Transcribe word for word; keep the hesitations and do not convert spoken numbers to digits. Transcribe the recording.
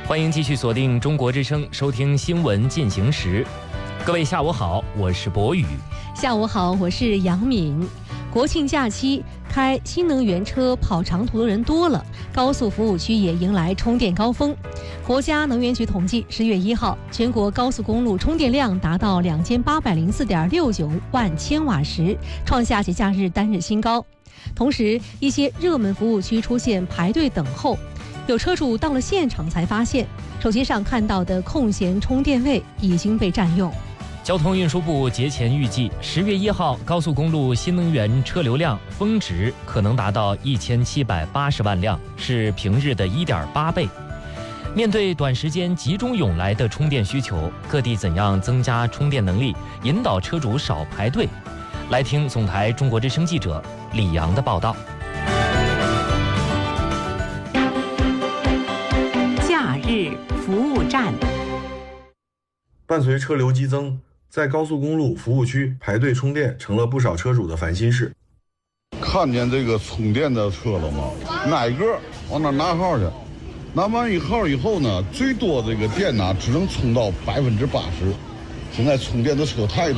欢迎继续锁定中国之声，收听新闻进行时。各位下午好，我是博宇。 下午好，我是杨敏。国庆假期开新能源车跑长途的人多了，高速服务区也迎来充电高峰。国家能源局统计，十月一号全国高速公路充电量达到两千八百零四点六九万千瓦时，创下节假日单日新高。同时，一些热门服务区出现排队等候，有车主到了现场才发现，手机上看到的空闲充电位已经被占用。 交通运输部节前预计，十月一号高速公路新能源车流量峰值可能达到一千七百八十万辆，是平日的一点八倍。面对短时间集中涌来的充电需求，各地怎样增加充电能力，引导车主少排队？来听总台中国之声记者李阳的报道。 假日服务站。 伴随车流激增，在高速公路服务区排队充电成了不少车主的烦心事。 看见这个充电的车了吗？哪个往那拿号去？拿完一号以后呢，最多这个电呢只能充到百分之八十。现在充电的车太多。